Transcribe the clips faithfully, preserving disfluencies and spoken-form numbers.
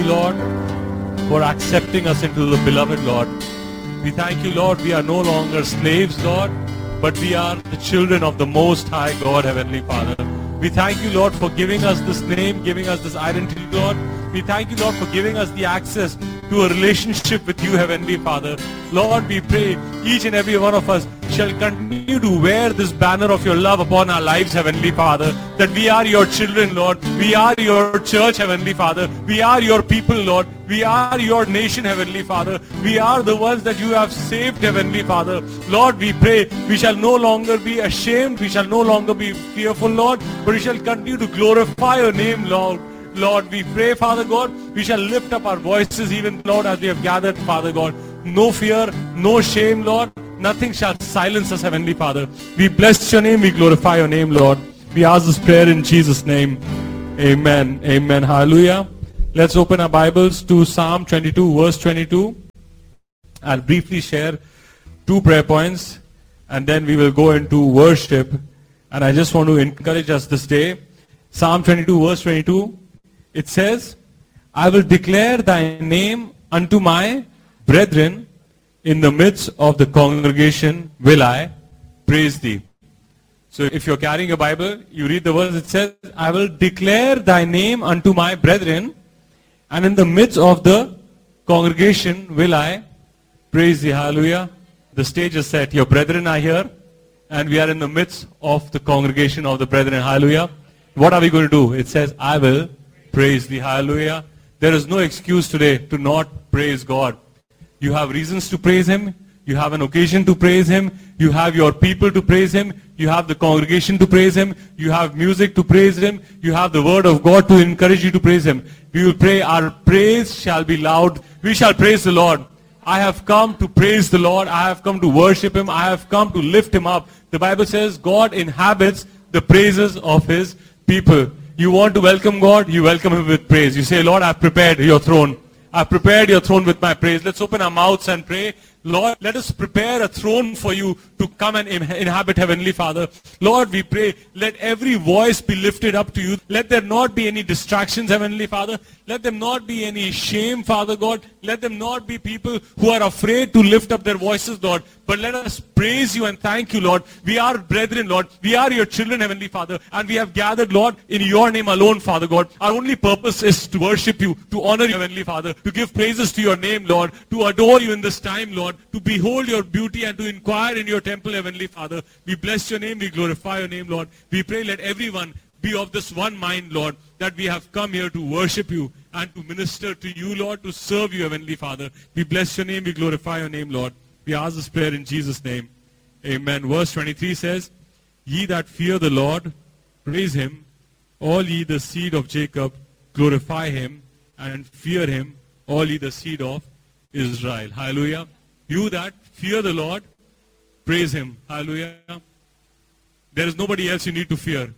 Lord, for accepting us into the beloved, Lord. We thank you, Lord, we are no longer slaves, Lord, but we are the children of the Most High God, Heavenly Father. We thank you, Lord, for giving us this name, giving us this identity, Lord. We thank you, Lord, for giving us the access to a relationship with you, Heavenly Father. Lord, we pray each and every one of us shall continue to wear this banner of your love upon our lives, Heavenly Father, that we are your children, Lord. We are your church, Heavenly Father. We are your people, Lord. We are your nation, Heavenly Father. We are the ones that you have saved, Heavenly Father. Lord, we pray we shall no longer be ashamed. We shall no longer be fearful, Lord, but we shall continue to glorify your name, Lord. Lord, we pray, Father God, we shall lift up our voices even, Lord, as we have gathered, Father God. No fear, no shame, Lord. Nothing shall silence us, Heavenly Father. We bless your name, we glorify your name, Lord. We ask this prayer in Jesus' name. Amen. Amen. Hallelujah. Let's open our Bibles to Psalm twenty-two, verse twenty-two. I'll briefly share two prayer points, and then we will go into worship. And I just want to encourage us this day. Psalm twenty-two, verse twenty-two. It says, I will declare thy name unto my brethren, in the midst of the congregation will I praise thee. So if you're carrying a Bible, you read the verse, it says, I will declare thy name unto my brethren, and in the midst of the congregation will I praise thee. Hallelujah. The stage is set. Your brethren are here, and we are in the midst of the congregation of the brethren. Hallelujah. What are we going to do? It says, I will praise thee. Hallelujah. There is no excuse today to not praise God. You have reasons to praise him. You have an occasion to praise him. You have your people to praise him. You have the congregation to praise him. You have music to praise him. You have the word of God to encourage you to praise him. We will pray, our praise shall be loud. We shall praise the Lord. I have come to praise the Lord. I have come to worship him. I have come to lift him up. The Bible says God inhabits the praises of his people. You want to welcome God, you welcome him with praise. You say, Lord, I have prepared your throne. I have prepared your throne with my praise. Let's open our mouths and pray. Lord, let us prepare a throne for you to come and inhabit, Heavenly Father. Lord, we pray, let every voice be lifted up to you. Let there not be any distractions, Heavenly Father. Let them not be any shame, Father God. Let them not be people who are afraid to lift up their voices, Lord. But let us praise you and thank you, Lord. We are brethren, Lord. We are your children, Heavenly Father. And we have gathered, Lord, in your name alone, Father God. Our only purpose is to worship you, to honor you, Heavenly Father, to give praises to your name, Lord, to adore you in this time, Lord, to behold your beauty and to inquire in your temple, Heavenly Father. We bless your name. We glorify your name, Lord. We pray, let everyone be of this one mind, Lord, that we have come here to worship you and to minister to you, Lord, to serve you, Heavenly Father. We bless your name. We glorify your name, Lord. We ask this prayer in Jesus' name. Amen. Verse twenty-three says, Ye that fear the Lord, praise him. All ye the seed of Jacob, glorify him and fear him. All ye the seed of Israel. Hallelujah. You that fear the Lord, praise him. Hallelujah. There is nobody else you need to fear.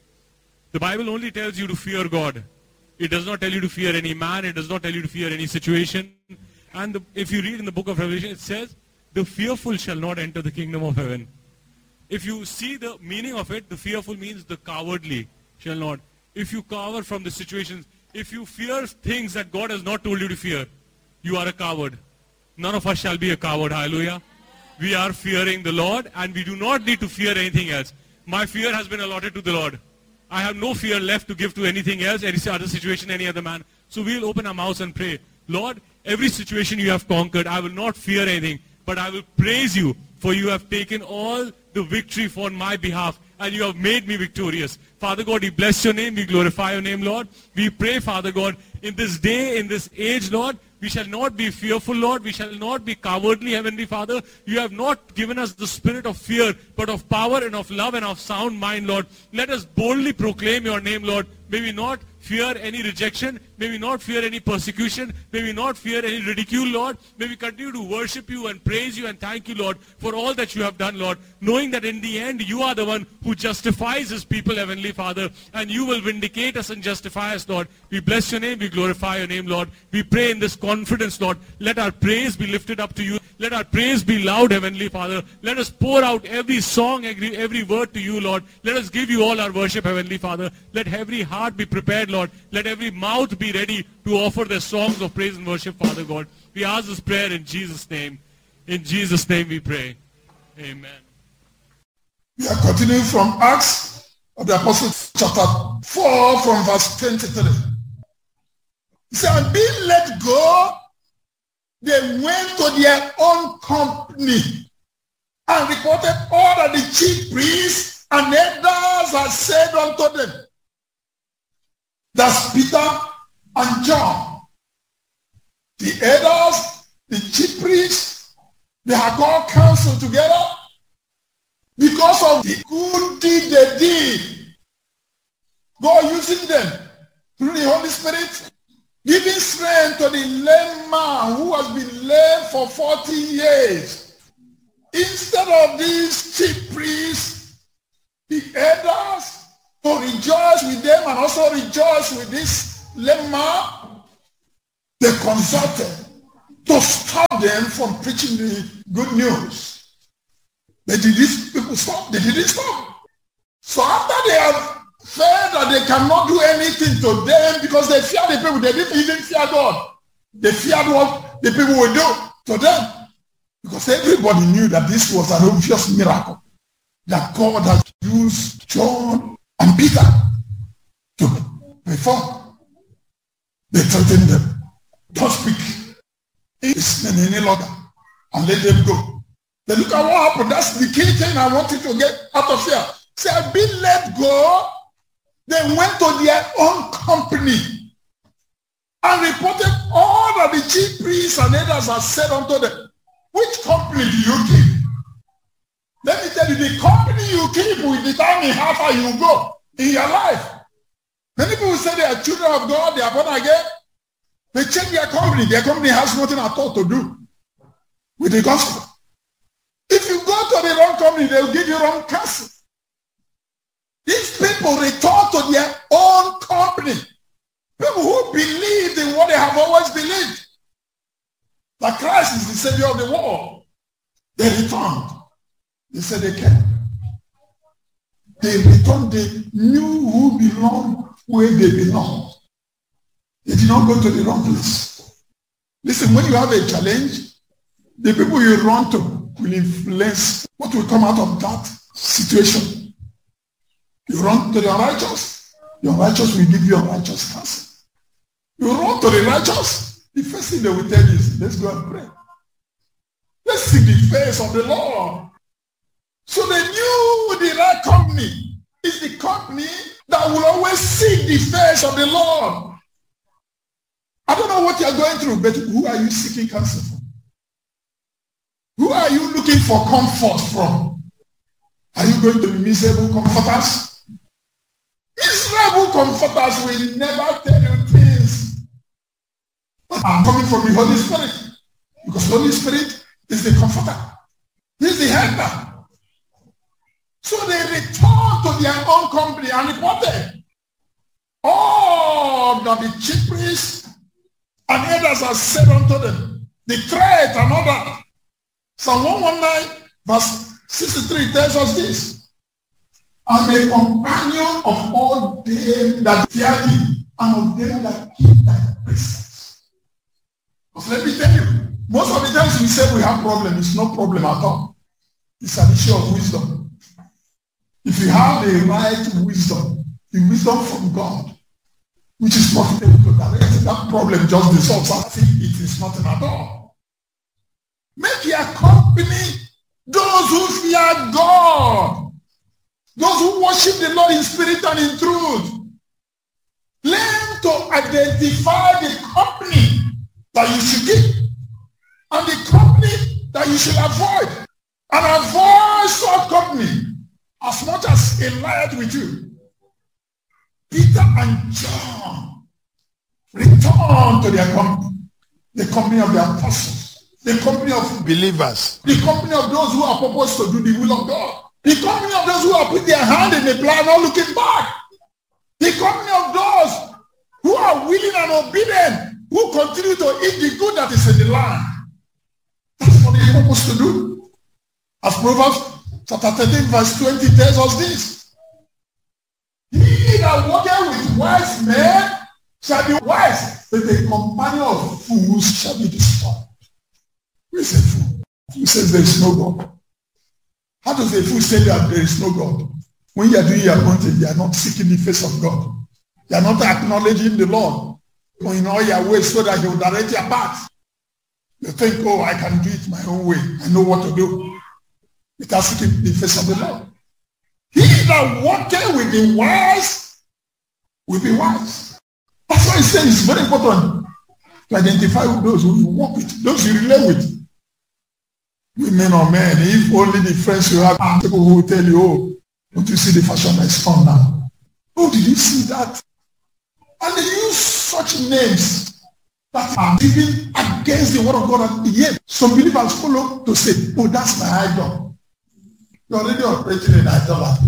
The Bible only tells you to fear God. It does not tell you to fear any man. It does not tell you to fear any situation. And the, if you read in the book of Revelation, it says, the fearful shall not enter the kingdom of heaven. If you see the meaning of it, the fearful means the cowardly shall not. If you cower from the situations, if you fear things that God has not told you to fear, you are a coward. None of us shall be a coward. Hallelujah. We are fearing the Lord and we do not need to fear anything else. My fear has been allotted to the Lord. I have no fear left to give to anything else, any other situation, any other man. So we will open our mouths and pray. Lord, every situation you have conquered, I will not fear anything, but I will praise you, for you have taken all the victory for my behalf, and you have made me victorious. Father God, we bless your name, we glorify your name, Lord. We pray, Father God, in this day, in this age, Lord, we shall not be fearful, Lord. We shall not be cowardly, Heavenly Father. You have not given us the spirit of fear, but of power and of love and of sound mind, Lord. Let us boldly proclaim your name, Lord. May we not fear any rejection. May we not fear any persecution. May we not fear any ridicule, Lord. May we continue to worship you and praise you and thank you, Lord, for all that you have done, Lord. Knowing that in the end, you are the one who justifies his people, Heavenly Father. And you will vindicate us and justify us, Lord. We bless your name. We glorify your name, Lord. We pray in this confidence, Lord. Let our praise be lifted up to you. Let our praise be loud, Heavenly Father. Let us pour out every song, every, every word to you, Lord. Let us give you all our worship, Heavenly Father. Let every heart be prepared, Lord, Lord. Let every mouth be ready to offer their songs of praise and worship, Father God. We ask this prayer in Jesus' name. In Jesus' name we pray. Amen. We are continuing from Acts of the Apostles chapter four from verse twenty-three. He said, and being let go, they went to their own company and reported all that the chief priests and elders had said unto them. That's Peter and John. The elders, the chief priests, they had called council together because of the good deed they did. God using them through the Holy Spirit, giving strength to the lame man who has been lame for forty years. Instead of these chief priests, the elders, to rejoice with them and also rejoice with this lame man, they consulted to stop them from preaching the good news. But did these people stop? They didn't stop. So after they have felt that they cannot do anything to them because they fear the people, they didn't even fear God. They feared what the people would do to them. Because everybody knew that this was an obvious miracle that God has used John and Peter to perform. They threatened them. Don't speak this man any longer and let them go. Then look at what happened. That's the key thing I want you to get out of here. Say, I've been let go. They went to their own company and reported all that the chief priests and elders had said unto them. Which company do you keep? Let me tell you, the company you keep will determine how far you go in your life. Many people say they are children of God, they are born again. They change their company. Their company has nothing at all to do with the gospel. If you go to the wrong company, they will give you wrong counsel. These people return to their own company. People who believe in what they have always believed. That Christ is the Savior of the world. They returned. They said they came. They returned. They knew who belonged where they belong. They did not go to the wrong place. Listen, when you have a challenge, the people you run to will influence what will come out of that situation. You run to the unrighteous, the unrighteous will give you unrighteous counsel. You run to the righteous, the first thing they will tell you is, let's go and pray. Let's seek the face of the Lord. So they knew the right company is the company that will always seek the face of the Lord. I don't know what you're going through, but who are you seeking counsel from? Who are you looking for comfort from? Are you going to be miserable comforters? Miserable comforters will never tell you things that are coming from the Holy Spirit. Because the Holy Spirit is the comforter. He's the helper. So they returned to their own company and reported all that the chief priests and elders have said unto them. The threat and all that. Psalm one nineteen verse sixty-three tells us this. I'm a companion of all them that fear thee and of them that keep thy precepts. Because let me tell you, most of the times we say we have problem, it's no problem at all. It's an issue of wisdom. If you have the right wisdom, the wisdom from God, which is not able to direct, that problem just dissolves as if it is nothing at all. Make your company those who fear God, those who worship the Lord in spirit and in truth. Learn to identify the company that you should keep and the company that you should avoid. And avoid such company as much as it lieth with you. Peter and John returned to their company, the company of the apostles, the company of believers, the company of those who are purposed to do the will of God, the company of those who have put their hand in the plow not looking back, the company of those who are willing and obedient, who continue to eat the good that is in the land. That's what they're supposed to do. As Proverbs chapter thirteen verse twenty tells us this. He that walketh with wise men shall be wise, but the companion of fools shall be destroyed. Who is a fool? Who says there is no God? How does a fool say that there is no God? When you are doing your content, you are not seeking the face of God. You are not acknowledging the Lord in all your ways so that He will direct your path. You think, oh, I can do it my own way. I know what to do. Without seeking the face of the Lord. He that walketh with the wise will be wise. That's why he says it's very important to identify those who you walk with, those you relate with. Women or men, if only the friends you have are people who will tell you, oh, don't you see the fashion that is on now? Oh, did you see that? And they use such names that are even against the word of God. And yet, some believers follow to say, oh, that's my idol. You're already operating in idolatry.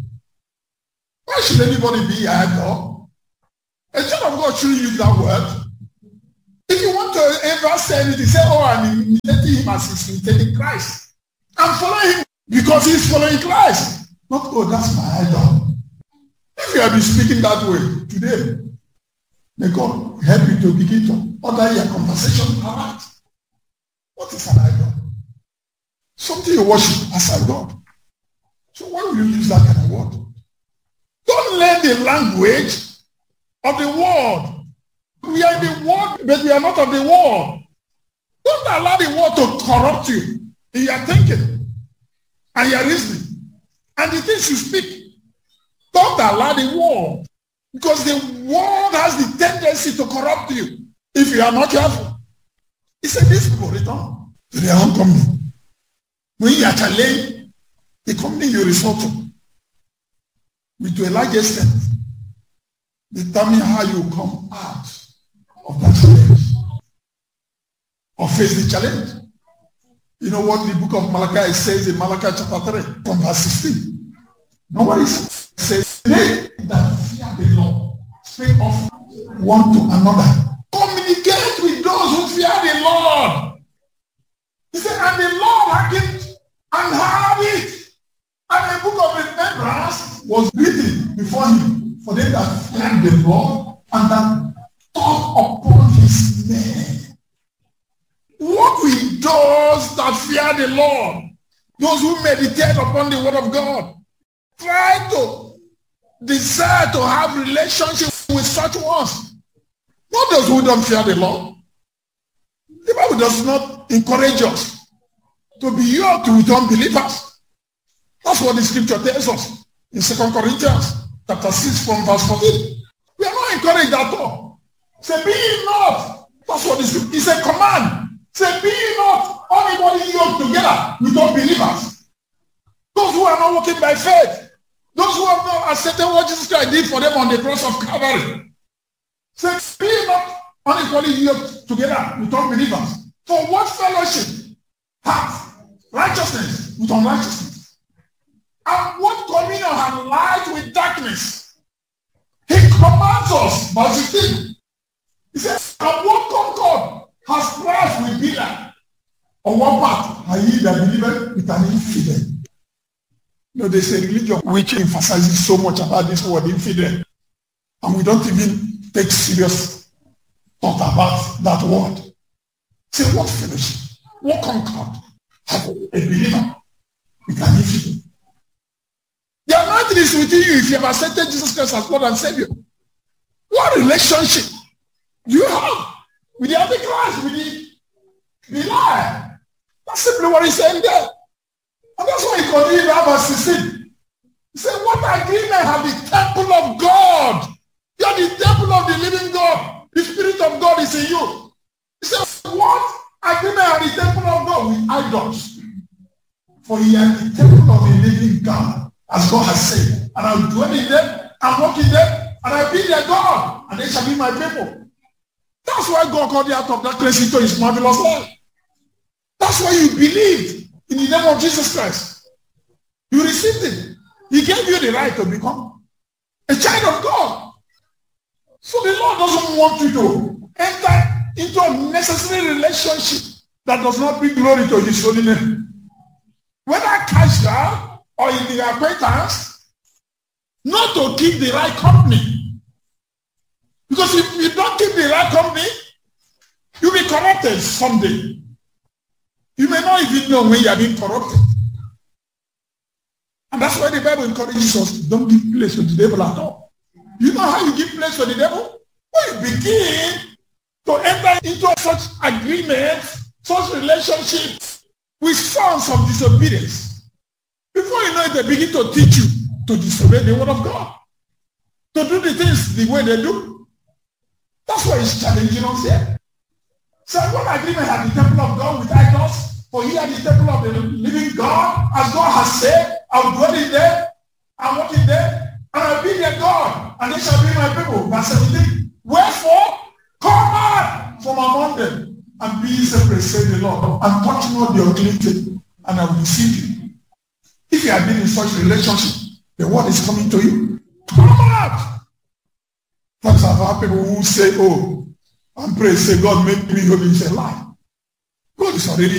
Why should anybody be an idol? A child of God shouldn't use that word. If you want to ever say anything, say, oh, I'm imitating him as he's imitating Christ. I'm following him because he's following Christ. Not, oh, that's my idol. If you have been speaking that way today, may God help you to begin to order your conversation right. What is an idol? Something you worship as a God. So why will you use that kind of word? Don't learn the language of the world. We are in the world, but we are not of the world. Don't allow the world to corrupt you in your thinking and your reasoning and the things you speak. Don't allow the world, because the world has the tendency to corrupt you if you are not careful. He said, these people return to their own company. When you are challenged, the company you resort to, with to a large extent, determine how you come out of that challenge or face the challenge. You know what the book of Malachi says in Malachi chapter three from verse sixteen? Nobody says, they that fear the Lord speak of one to another. Communicate with those who fear the Lord. He said, and the Lord hearkened and heard it. And the book of remembrance was written before him for them that feared the Lord and that thought upon his name. What will those that fear the Lord, those who meditate upon the word of God, try to desire to have relationship with such ones? Not those who don't fear the Lord. The Bible does not encourage us to be yoked with unbelievers. That's what the scripture tells us in Second Corinthians chapter six from verse fourteen. We are not encouraged at all. Say, be ye not. That's what the scripture is a command. Say, be ye not anybody yoked together with unbelievers. Those who are not walking by faith. Those who have not accepted what Jesus Christ did for them on the cross of Calvary. Say, be ye not unequally yoked together with unbelievers. For what fellowship hath righteousness with unrighteousness? And what communion has light with darkness? He commands us, verse fifteen. He says, and what concord has Christ with Belial? On what part are ye that believe with an infidel? You know, there's a religion which emphasizes so much about this word infidel. And we don't even take serious thought about that word. Say, what fellowship, what concord has a believer with an infidel? The anointing is within you if you have accepted Jesus Christ as Lord and Savior. What relationship do you have with the Antichrist, with the, the lie? That's simply what he's saying there. And that's why he continued to have verse sixteen. He said, what agreement have the temple of God? You are the temple of the living God. The Spirit of God is in you. He said, what agreement have the temple of God with idols? For ye are the temple of the living God. As God has said, and I will dwell in them, and walk in them, and I will be their God, and they shall be my people. That's why God called you out of darkness into his marvelous light. That's why you believed in the name of Jesus Christ. You received it. He gave you the right to become a child of God. So the Lord doesn't want you to enter into a necessary relationship that does not bring glory to his holy name. Whether casual or in the acquaintance, not to keep the right company. Because if you don't keep the right company, you'll be corrupted someday. You may not even know when you are being corrupted. And that's why the Bible encourages us, don't give place to the devil at all. You know how you give place to the devil? When you begin to enter into such agreements, such relationships with sons of disobedience. Before you know it, they begin to teach you to disobey the word of God. To do the things the way they do. That's why it's challenging us here. So what agreement had the temple of God with idols? For here the temple of the living God, as God has said, I will dwell in them, I will walk in them, and I will be their God, and they shall be my people. Verse seventeen. Wherefore, come out from among them, and be separate, said the Lord, and touch not the unclean thing, and I will receive you. If you have been in such relationship, the word is coming to you. Come out. That's how people who say, oh, and pray, say, God make me holy. It's a lie. God is already